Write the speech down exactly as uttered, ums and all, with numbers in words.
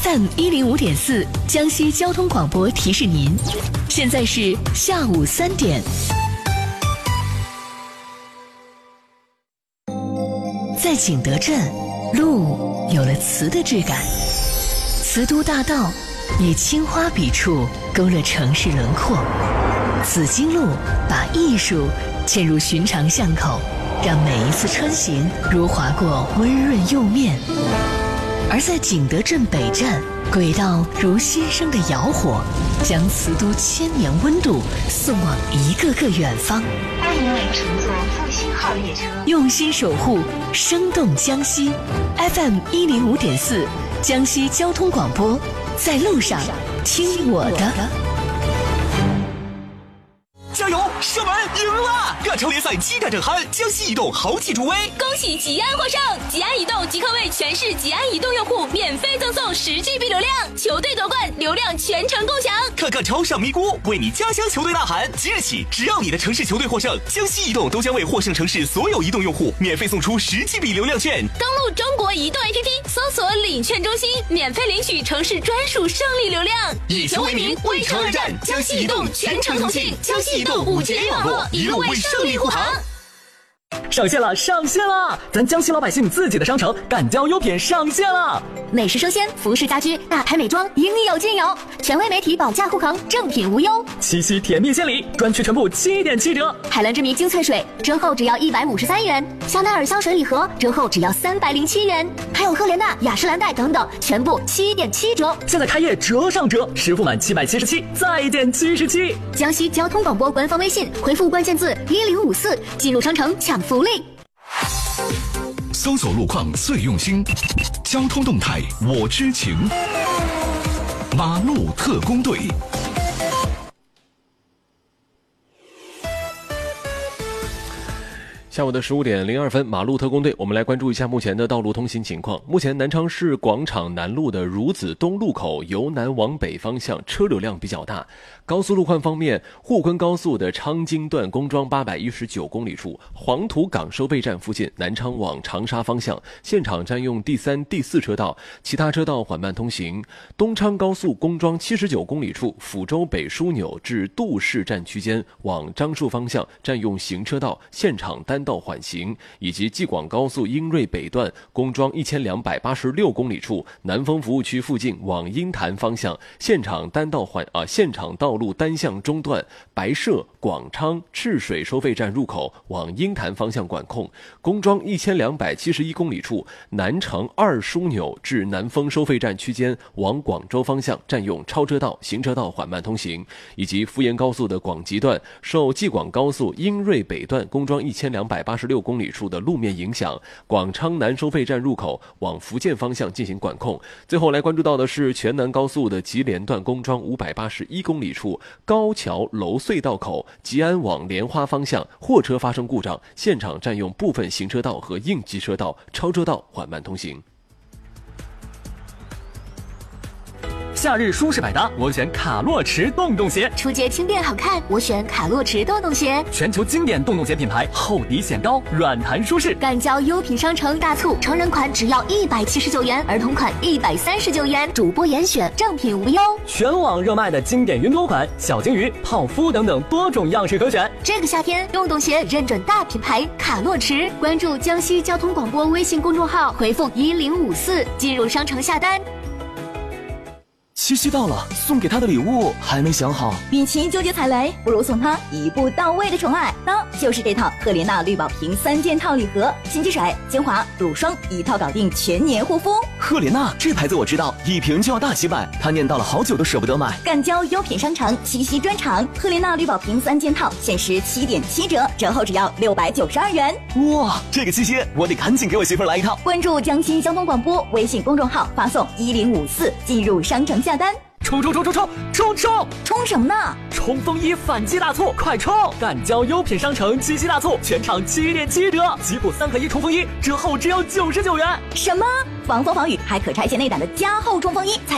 M 一零五点四江西交通广播提示您，现在是下午三点。在景德镇，路有了瓷的质感，瓷都大道以青花笔触勾勒城市轮廓，紫荆路把艺术嵌入寻常巷口，让每一次穿行如划过温润釉面。而在景德镇北站，轨道如新生的窑火，将瓷都千年温度送往一个个远方。 欢迎您乘坐复兴号列车， 用心守护，生动江西。F M 一零五点四，江西交通广播，在路上听我的。 加油！射门赢了！亚超联赛激战正酣，江西移动豪气助威， 恭喜吉安获胜！吉安移动即刻为全市吉安移动用户免费赠送十 G B 流量，球队夺冠，流量全程共享。 看看超上咪咕，为你家乡球队呐喊！即日起，只要你的城市球队获胜，江西移动都将为获胜城市所有移动用户免费送出十 G B 流量券。 登录中国移动 A P P， 搜索领券中心，免费领取城市专属胜利流量。 以球为名，为城而战，江西移动全程同庆，江西移动五 G 网络一路为胜利护航。 上线了，上线了！咱江西老百姓自己的商城敢交优品上线了。 美食生鲜、服饰家居、大牌美妆应有尽有，权威媒体保价护航，正品无忧。 七夕甜蜜献礼，专区全部七点七折。 海蓝之谜精粹水折后只要一百五十三元，香奈儿香水礼盒折后只要三百零七元，还有赫莲娜、雅诗兰黛等等，全部七点七折。 现在开业折上折，实付满七百七十七再减七十七。 江西交通广播官方微信回复关键字一零五四，进入商城抢福利。 搜索路况最用心，交通动态我知情。马路特工队。 下午的十五点零二分，马路特工队，我们来关注一下目前的道路通行情况。目前南昌市广场南路的孺子东路口由南往北方向车流量比较大。高速路况方面，沪昆高速的昌京段工庄八百一十九公里处，黄土港收费站附近，南昌往长沙方向，现场占用第三、第四车道，其他车道缓慢通行。东昌高速工庄七十九公里处，抚州北枢纽至杜市站区间往樟树方向占用行车道，现场单道缓行，以及济广高速英瑞北段工庄一千两百八十六公里处，南丰服务区附近往鹰潭方向，现场单道缓啊，现场道路单向中段，白社、广昌、赤水收费站入口往鹰潭方向管控。工庄一千两百七十一公里处，南城二枢纽至南丰收费站区间往广州方向占用超车道，行车道缓慢通行。以及富延高速的广吉段，受济广高速英瑞北段工庄一千两百八十六公里处的路面影响，广昌南收费站入口往福建方向进行管控。最后来关注到的是全南高速的吉联段工庄五百八十一公里处，高桥楼隧道口吉安往莲花方向货车发生故障，现场占用部分行车道和应急车道，超车道缓慢通行。 夏日舒适百搭，我选卡洛驰洞洞鞋； 出街轻便好看，我选卡洛驰洞洞鞋。 全球经典洞洞鞋品牌，厚底显高，软弹舒适。 敢交优品商城大促，成人款只要一百七十九元，儿童款一百三十九元，主播严选，正品无忧。 全网热卖的经典云朵款、小金鱼、泡芙等等多种样式可选。 这个夏天，洞洞鞋认准大品牌卡洛驰。关注江西交通广播微信公众号，回复一零五四，进入商城下单。 七夕到了，送给他的礼物还没想好。 与其纠结踩雷，不如送他一步到位的宠爱，那就是这套赫莲娜绿宝瓶三件套礼盒，洗肌水、精华、乳霜一套搞定，全年护肤。 赫莲娜这牌子我知道，一瓶就要大几百，他念叨了好久都舍不得买。 敢交优品商城七夕专场，赫莲娜绿宝瓶三件套限时七点七折，折后只要六百九十二元。 哇，这个七夕我得赶紧给我媳妇来一套。 关注江西交通广播微信公众号，发送一零五四进入商城下单。 冲冲冲冲冲冲冲冲什么呢？ 冲锋衣反季大促，快冲！敢交优品商城七夕大促，全场七点七折，吉普三合一冲锋衣折后只要九十九元。 什么？防风防雨还可拆卸内胆的加厚冲锋衣才